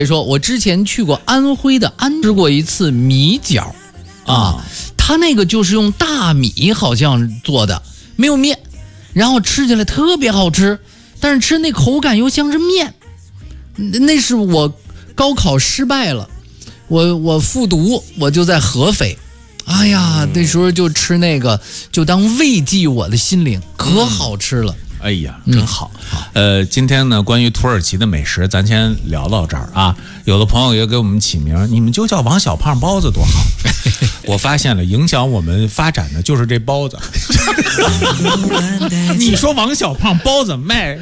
说我之前去过安徽的吃过一次米饺啊，它那个就是用大米好像做的，没有面，然后吃起来特别好吃，但是吃那口感又像是面。那是我高考失败了，我复读，我就在合肥，哎呀，那时候就吃那个，就当慰藉我的心灵，可好吃了。 哎呀，真好。今天呢，关于土耳其的美食，咱先聊到这儿啊。有的朋友也给我们起名，你们就叫王小胖包子多好。我发现了，影响我们发展的就是这包子。你说王小胖包子卖